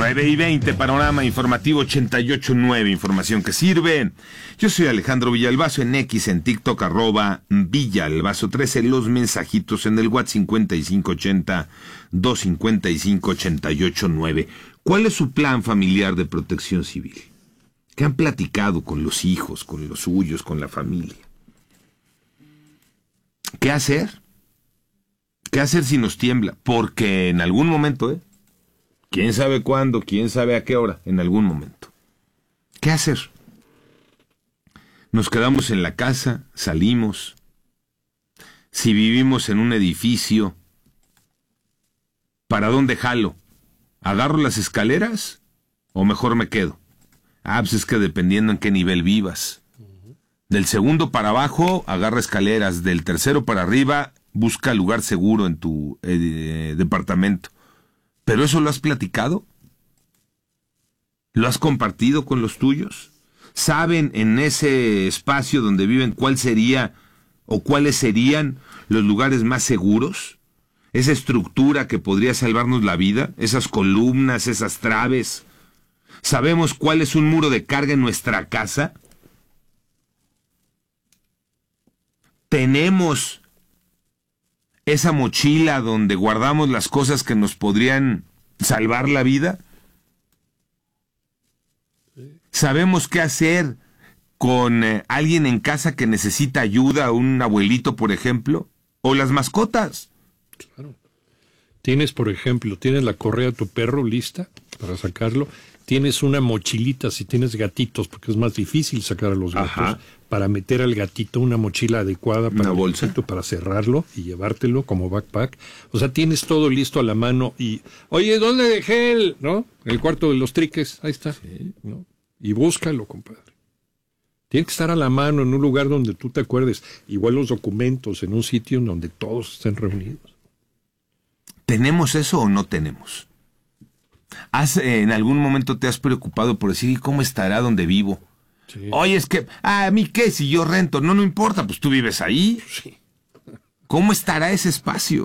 9:20, panorama informativo 88.9, información que sirve. Yo soy Alejandro Villalbazo, en X, en TikTok, @Villalbazo13, los mensajitos en el WhatsApp 5580-255-88.9. ¿Cuál es su plan familiar de protección civil? ¿Qué han platicado con los hijos, con los suyos, con la familia? ¿Qué hacer? ¿Qué hacer si nos tiembla? Porque en algún momento, quién sabe cuándo, quién sabe a qué hora, en algún momento. ¿Qué hacer? Nos quedamos en la casa, salimos. Si vivimos en un edificio, ¿para dónde jalo? ¿Agarro las escaleras o mejor me quedo? Pues es que dependiendo en qué nivel vivas. Del segundo para abajo, agarra escaleras. Del tercero para arriba, busca lugar seguro en tu departamento. ¿Pero eso lo has platicado? ¿Lo has compartido con los tuyos? ¿Saben en ese espacio donde viven cuál sería o cuáles serían los lugares más seguros? ¿Esa estructura que podría salvarnos la vida? ¿Esas columnas, esas traves? ¿Sabemos cuál es un muro de carga en nuestra casa? ¿Tenemos esa mochila donde guardamos las cosas que nos podrían salvar la vida? ¿Sabemos qué hacer con alguien en casa que necesita ayuda, un abuelito, por ejemplo? ¿O las mascotas? Claro. Tienes, por ejemplo, tienes la correa de tu perro lista para sacarlo. Tienes una mochilita si tienes gatitos, porque es más difícil sacar a los gatos. Ajá. Para meter al gatito una mochila adecuada para una bolsa, gatito, para cerrarlo y llevártelo como backpack. O sea, tienes todo listo a la mano y, oye, ¿dónde dejé el cuarto de los triques? Ahí está, sí, ¿no? Y búscalo, compadre. Tiene que estar a la mano en un lugar donde tú te acuerdes. Igual los documentos en un sitio en donde todos estén reunidos. ¿ ¿Tenemos eso o no tenemos? ¿En algún momento te has preocupado por decir, ¿cómo estará donde vivo? Sí. Oye, es que, ¿a mí qué? Si yo rento, no importa, pues tú vives ahí. Sí. ¿Cómo estará ese espacio?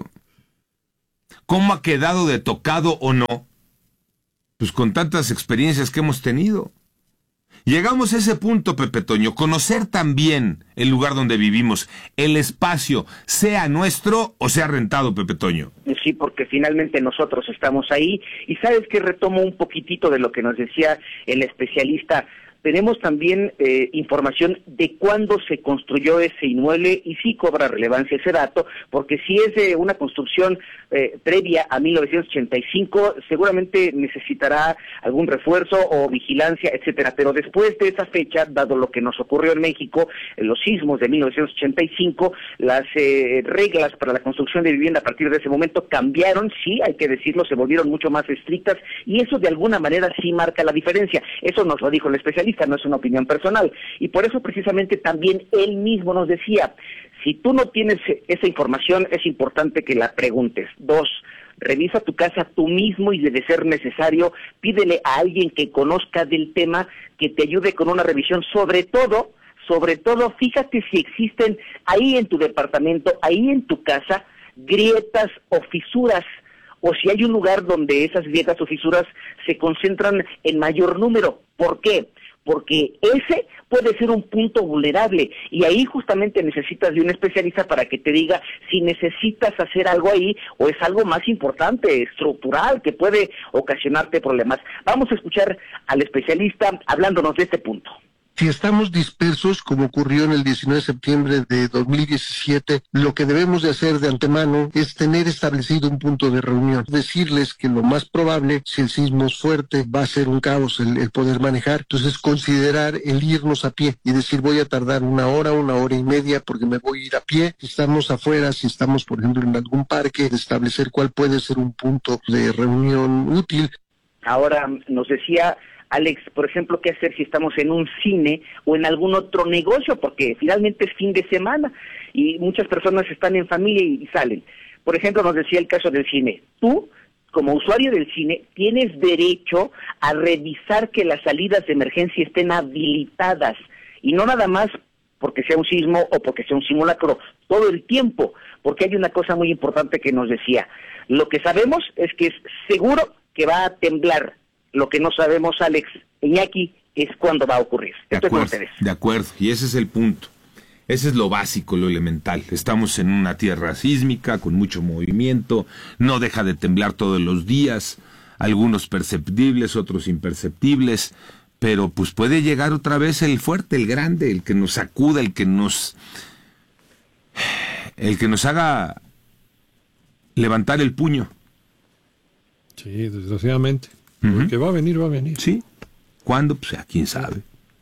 ¿Cómo ha quedado de tocado o no? Pues con tantas experiencias que hemos tenido. Llegamos a ese punto, Pepe Toño, conocer también el lugar donde vivimos, el espacio, sea nuestro o sea rentado, Pepe Toño. Sí, porque finalmente nosotros estamos ahí. Y sabes que retomo un poquitito de lo que nos decía el especialista. Tenemos también información de cuándo se construyó ese inmueble y sí cobra relevancia ese dato, porque si es de una construcción previa a 1985, seguramente necesitará algún refuerzo o vigilancia, etcétera. Pero después de esa fecha, dado lo que nos ocurrió en México, en los sismos de 1985, las reglas para la construcción de vivienda a partir de ese momento cambiaron, sí, hay que decirlo, se volvieron mucho más estrictas y eso de alguna manera sí marca la diferencia. Eso nos lo dijo el especialista, no es una opinión personal. Y por eso precisamente también él mismo nos decía, si tú no tienes esa información, es importante que la preguntes. 2, revisa tu casa tú mismo y de ser necesario, pídele a alguien que conozca del tema, que te ayude con una revisión. Sobre todo, fíjate si existen ahí en tu departamento, ahí en tu casa, grietas o fisuras, o si hay un lugar donde esas grietas o fisuras se concentran en mayor número. ¿Por qué? Porque ese puede ser un punto vulnerable y ahí justamente necesitas de un especialista para que te diga si necesitas hacer algo ahí o es algo más importante, estructural, que puede ocasionarte problemas. Vamos a escuchar al especialista hablándonos de este punto. Si estamos dispersos, como ocurrió en el 19 de septiembre de 2017, lo que debemos de hacer de antemano es tener establecido un punto de reunión. Decirles que lo más probable, si el sismo es fuerte, va a ser un caos el poder manejar. Entonces, considerar el irnos a pie y decir, voy a tardar 1 hora, 1 hora y media, porque me voy a ir a pie. Si estamos afuera, si estamos, por ejemplo, en algún parque, establecer cuál puede ser un punto de reunión útil. Ahora, nos decía Alex, por ejemplo, qué hacer si estamos en un cine o en algún otro negocio, porque finalmente es fin de semana y muchas personas están en familia y salen. Por ejemplo, nos decía el caso del cine. Tú, como usuario del cine, tienes derecho a revisar que las salidas de emergencia estén habilitadas y no nada más porque sea un sismo o porque sea un simulacro, todo el tiempo, porque hay una cosa muy importante que nos decía. Lo que sabemos es que es seguro que va a temblar. Lo que no sabemos, Alex, Iñaki, es cuándo va a ocurrir. Estoy con ustedes. De acuerdo, y ese es el punto. Ese es lo básico, lo elemental. Estamos en una tierra sísmica, con mucho movimiento, no deja de temblar todos los días, algunos perceptibles, otros imperceptibles, pero pues puede llegar otra vez el fuerte, el grande, el que nos sacuda, el que nos haga levantar el puño. Sí, desgraciadamente. Porque va a venir. Sí. ¿Cuándo? Pues quién sabe.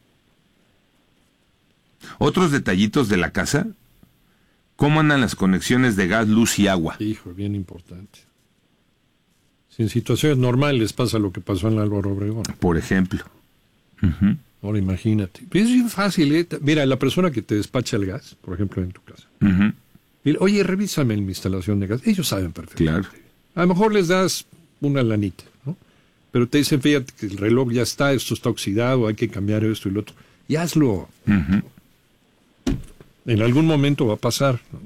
Otros detallitos de la casa. ¿Cómo andan las conexiones de gas, luz y agua? Hijo, bien importante. Si en situaciones normales pasa lo que pasó en Álvaro Obregón. Por ejemplo. Ahora imagínate. Es bien fácil, ¿eh? Mira, la persona que te despacha el gas, por ejemplo, en tu casa. Dile, oye, revísame mi instalación de gas. Ellos saben perfectamente. Claro. A lo mejor les das una lanita, ¿no? Pero te dicen, fíjate que el reloj ya está, esto está oxidado, hay que cambiar esto y lo otro. Y hazlo. En algún momento va a pasar, ¿no?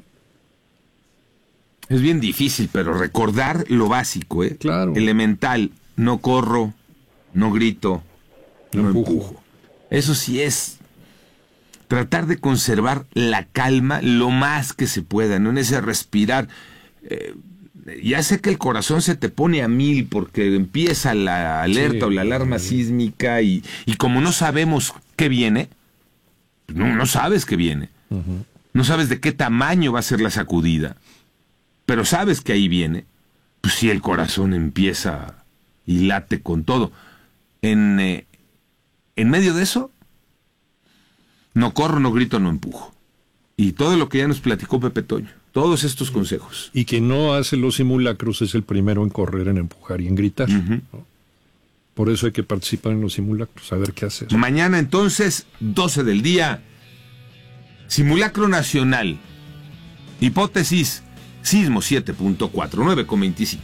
Es bien difícil, pero recordar lo básico, ¿eh? Claro. Elemental. No corro, no grito, no empujo. Eso sí es tratar de conservar la calma lo más que se pueda, ¿no? En ese respirar. Ya sé que el corazón se te pone a 1000 porque empieza la alerta o la alarma sísmica y como no sabemos qué viene, no sabes qué viene. No sabes de qué tamaño va a ser la sacudida, pero sabes que ahí viene. Pues sí, el corazón empieza y late con todo. En medio de eso, no corro, no grito, no empujo. Y todo lo que ya nos platicó Pepe Toño, todos estos consejos. Y quien no hace los simulacros es el primero en correr, en empujar y en gritar, ¿no? Por eso hay que participar en los simulacros, a ver qué hacer. Mañana entonces, 12 del día, simulacro nacional. Hipótesis, sismo 7.4, 9.25.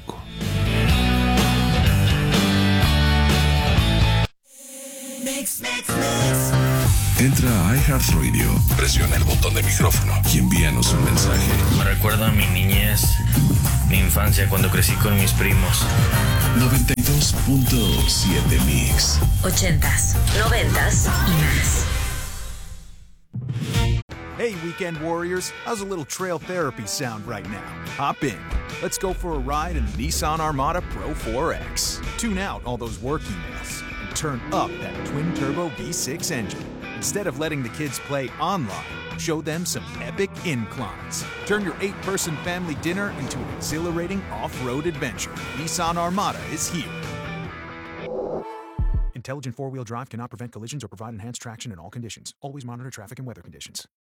Entra a iHeartRadio, presiona el botón de micrófono y envíanos un mensaje. Me recuerda a mi niñez, mi infancia cuando crecí con mis primos. 92.7 Mix. 80s, 90s y más. Hey, weekend warriors, how's a little trail therapy sound right now? Hop in. Let's go for a ride in the Nissan Armada Pro 4X. Tune out all those work emails and turn up that twin-turbo V6 engine. Instead of letting the kids play online, show them some epic inclines. Turn your 8-person family dinner into an exhilarating off-road adventure. Nissan Armada is here. Intelligent four-wheel drive cannot prevent collisions or provide enhanced traction in all conditions. Always monitor traffic and weather conditions.